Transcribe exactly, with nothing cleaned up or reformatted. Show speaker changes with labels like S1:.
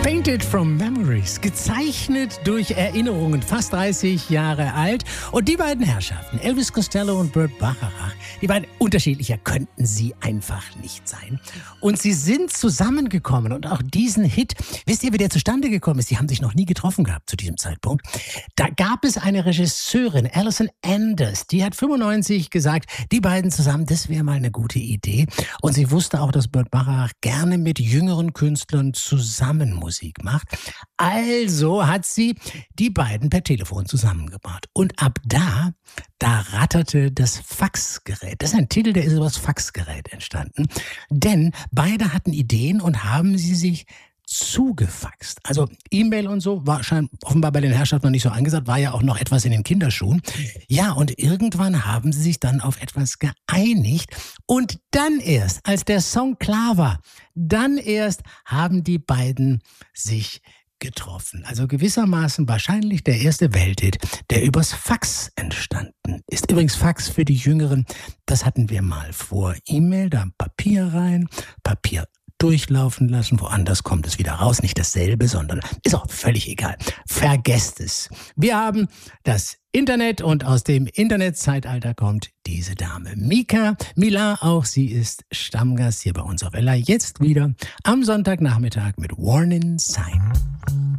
S1: Painted from Memories, gezeichnet durch Erinnerungen, fast dreißig Jahre alt. Und die beiden Herrschaften, Elvis Costello und Burt Bacharach, die beiden unterschiedlicher könnten sie einfach nicht sein. Und sie sind zusammengekommen und auch diesen Hit, wisst ihr, wie der zustande gekommen ist? Die haben sich noch nie getroffen gehabt zu diesem Zeitpunkt. Da gab es eine Regisseurin, Alison Anders, die hat fünfundneunzig gesagt, die beiden zusammen, das wäre mal eine gute Idee. Und sie wusste auch, dass Burt Bacharach gerne mit jüngeren Künstlern zusammen Musik macht. Also hat sie die beiden per Telefon zusammengebracht. Und ab da, da ratterte das Faxgerät. Das ist ein Titel, der ist über das Faxgerät entstanden. Denn beide hatten Ideen und haben sie sich zugefaxt. Also E-Mail und so war schein, offenbar bei den Herrschaften noch nicht so angesagt, war ja auch noch etwas in den Kinderschuhen. Ja, und irgendwann haben sie sich dann auf etwas geeinigt und dann erst, als der Song klar war, dann erst haben die beiden sich getroffen. Also gewissermaßen wahrscheinlich der erste Welthit, der übers Fax entstanden ist. Übrigens Fax für die Jüngeren, das hatten wir mal vor. E-Mail, da Papier rein, Papier durchlaufen lassen, woanders kommt es wieder raus, nicht dasselbe, sondern ist auch völlig egal. Vergesst es. Wir haben das Internet und aus dem Internetzeitalter kommt diese Dame. Mika Mila, auch sie ist Stammgast hier bei uns auf Ella. Jetzt wieder am Sonntagnachmittag mit Warning Sign.